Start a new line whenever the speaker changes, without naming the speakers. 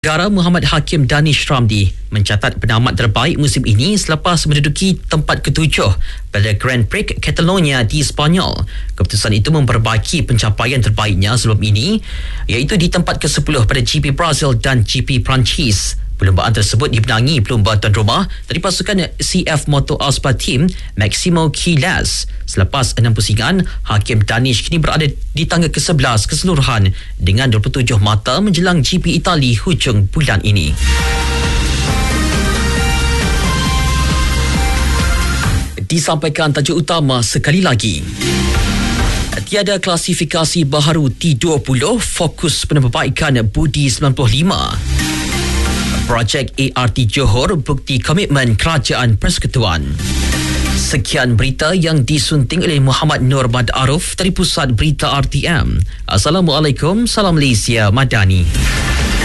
Negara Muhammad Hakim Danish Ramdi mencatat penamat terbaik musim ini selepas menduduki tempat ketujuh pada Grand Prix Catalonia di Sepanyol. Keputusan itu memperbaiki pencapaian terbaiknya sebelum ini, iaitu di tempat ke-10 pada GP Brazil dan GP Perancis. Perlumbaan tersebut dibenangi pelumba tuan rumah dari pasukan CF Moto Aspa Team Maximo Quiles. Selepas 6 pusingan, Hakim Danish kini berada di tangga ke-11 keseluruhan dengan 27 mata menjelang GP Itali hujung bulan ini. Disampaikan tajuk utama sekali lagi. Tiada klasifikasi baharu T20, fokus perbaikan budi 95. Projek ART Johor bukti komitmen Kerajaan Persekutuan. Sekian berita yang disunting oleh Muhammad Nur Madaruf dari Pusat Berita RTM. Assalamualaikum, salam Malaysia Madani.